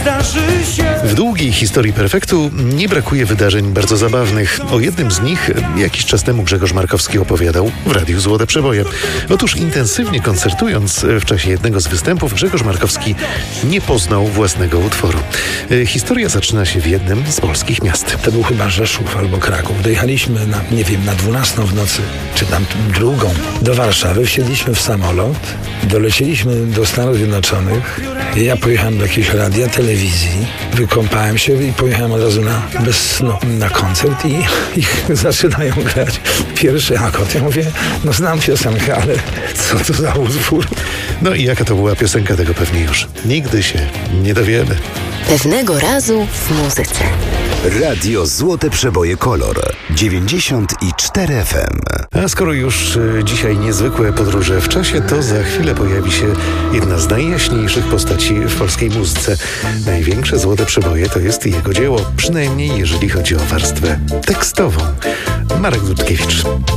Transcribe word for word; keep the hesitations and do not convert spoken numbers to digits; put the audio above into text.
zdarzy się. W długiej historii Perfektu nie brakuje wydarzeń bardzo zabawnych. O jednym z nich jakiś czas temu Grzegorz Markowski opowiadał w Radiu Złote Przeboje. Otóż intensywnie koncertując w czasie jednego z występów, Grzegorz Markowski nie poznał własnego utworu. Historia zaczyna się w jednym z polskich miast. To był chyba Rzeszów albo Kraków. Dojechaliśmy na, nie wiem, na dwunastą w nocy, czy tam drugą, do Warszawy. Wsiedliśmy w samolot, dolecieliśmy do Stanów Zjednoczonych. Ja pojechałem do jakiejś radia, telewizji, wykąpałem się i pojechałem od razu na, bez snu na koncert i, i zaczynają grać pierwszy akord. Ja mówię, no znam piosenkę, ale co to za utwór? No i jaka to była piosenka, tego pewnie już nigdy się nie dowiemy. Pewnego razu w muzyce. Radio Złote Przeboje Kolor dziewięćdziesiąt cztery F M. A skoro już y, dzisiaj niezwykłe podróże w czasie, to za chwilę pojawi się jedna z najjaśniejszych postaci w polskiej muzyce. Największe Złote Przeboje to jest jego dzieło, przynajmniej jeżeli chodzi o warstwę tekstową. Marek Dudkiewicz.